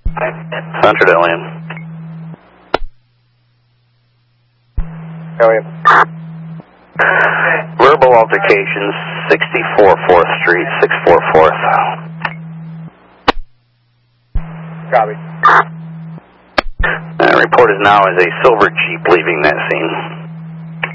Centered Alien. Alien. Verbal altercations, 64 4th Street, 64 4th. Copy. Report is now as a silver Jeep leaving that scene.